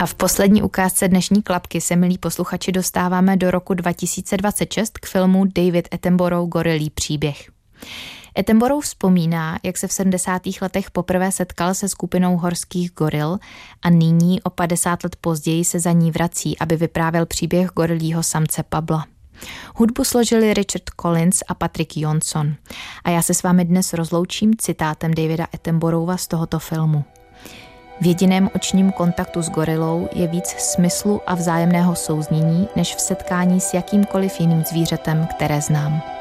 A v poslední ukázce dnešní klapky se, milí posluchači, dostáváme do roku 2026 k filmu David Attenborough Gorilí příběh. Attenborough vzpomíná, jak se v 70. letech poprvé setkal se skupinou horských goril a nyní o 50 let později se za ní vrací, aby vyprávěl příběh gorilího samce Pabla. Hudbu složili Richard Collins a Patrick Johnson. A já se s vámi dnes rozloučím citátem Davida Attenborougha z tohoto filmu. V jediném očním kontaktu s gorilou je víc smyslu a vzájemného souznění, než v setkání s jakýmkoliv jiným zvířetem, které znám.